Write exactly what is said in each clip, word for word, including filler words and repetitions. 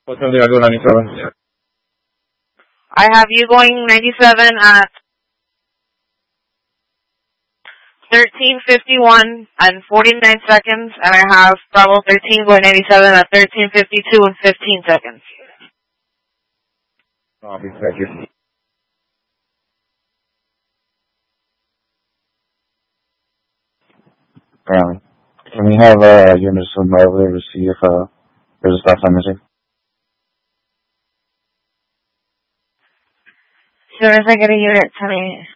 What time do I go ninety-seven? I have you going ninety-seven at thirteen fifty-one and forty-nine seconds, and I have Bravo thirteen going ninety-seven at thirteen fifty-two and fifteen seconds. Copy, thank you. Um, can we have uh, units swim over there to see if uh, there's a stop sign missing? As soon as I get a unit, tell me.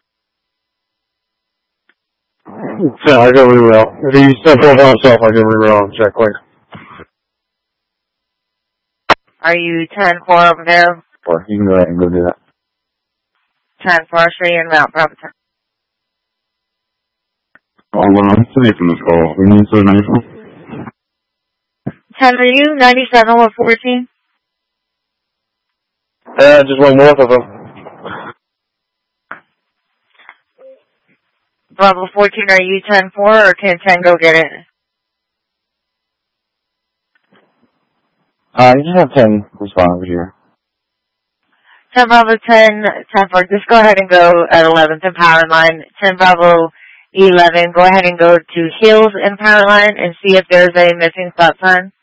Yeah, I go reroute. If he steps over himself, I go reroute and check quick. Are you ten four over there? Or you can go ahead and go do that. ten four, show you in route, Bravo ten. Oh, well, I'm safe from this call. We need to ninety-four. ten, are you ninety-seven with fourteen? Yeah, just one north of him. Bravo fourteen, are you ten four, or can ten go get it? Uh, you can have ten respond over here. ten Bravo ten, ten four, just go ahead and go at eleventh and power line. ten Bravo eleven, go ahead and go to Hills and power line and see if there's a missing stop sign.